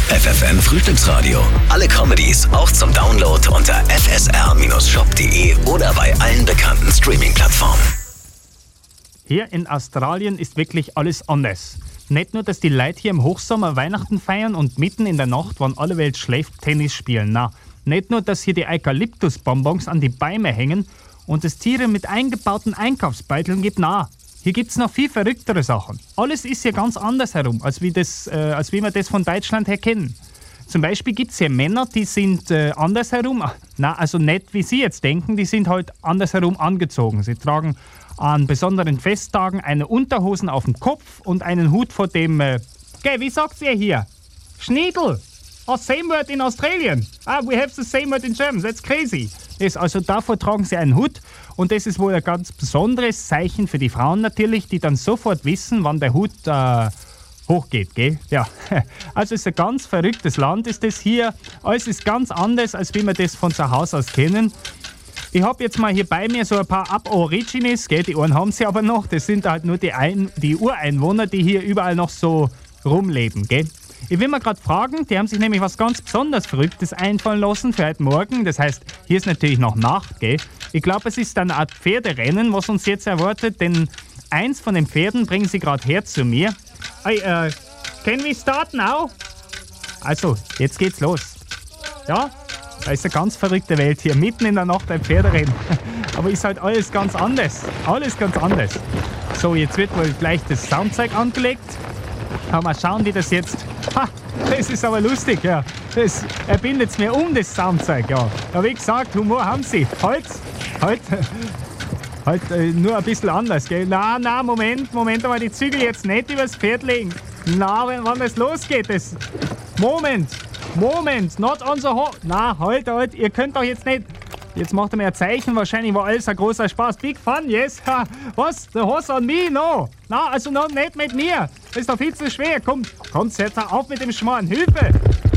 FFN Frühstücksradio. Alle Comedies auch zum Download unter fsr-shop.de oder bei allen bekannten Streaming-Plattformen. Hier in Australien ist wirklich alles anders. Nicht nur, dass die Leute hier im Hochsommer Weihnachten feiern und mitten in der Nacht, wann alle Welt schläft, Tennis spielen. Na, nicht nur, dass hier die Eukalyptusbonbons an die Bäume hängen und es Tiere mit eingebauten Einkaufsbeuteln gibt. Na, hier gibt's noch viel verrücktere Sachen. Alles ist hier ganz anders herum, als wie wir das von Deutschland her kennen. Zum Beispiel gibt's hier Männer, die sind anders herum. Na, also nicht wie Sie jetzt denken, die sind halt anders herum angezogen. Sie tragen an besonderen Festtagen eine Unterhosen auf dem Kopf und einen Hut vor dem, wie sagt's ihr hier? Schniedel! Oh, same word in Australian. We have the same word in German. That's crazy. Also davor tragen sie einen Hut und das ist wohl ein ganz besonderes Zeichen für die Frauen natürlich, die dann sofort wissen, wann der Hut hochgeht, gell? Ja, also es ist ein ganz verrücktes Land, ist das hier. Alles ist ganz anders, als wie wir das von zu Hause aus kennen. Ich habe jetzt mal hier bei mir so ein paar Aborigines, gell? Die einen haben sie aber noch. Das sind halt nur die Ureinwohner, die hier überall noch so rumleben, gell? Ich will mal gerade fragen, die haben sich nämlich was ganz besonders Verrücktes einfallen lassen für heute Morgen. Das heißt, hier ist natürlich noch Nacht, gell? Ich glaube, es ist eine Art Pferderennen, was uns jetzt erwartet, denn eins von den Pferden bringen sie gerade her zu mir. Hey, can we start now? Also, jetzt geht's los. Ja? Da ist eine ganz verrückte Welt hier, mitten in der Nacht ein Pferderennen. Aber ist halt alles ganz anders. Alles ganz anders. So, jetzt wird wohl gleich das Soundzeug angelegt. Mal schauen, wie das jetzt... Das ist aber lustig, ja. Er bindet mir um, das Soundzeug, ja. Ja, wie gesagt, Humor haben sie. Halt nur ein bisschen anders, gell. Na, Moment, aber die Zügel jetzt nicht übers Pferd legen. Na, wann es losgeht, das... Moment, not on the horse. Na, halt, ihr könnt doch jetzt nicht... Jetzt macht er mir ein Zeichen, wahrscheinlich war alles ein großer Spaß. Big fun, yes. Was? The horse on me? No. Na, also noch nicht mit mir. Das ist doch viel zu schwer. Kommt, setz auf mit dem Schmarrn. Hilfe!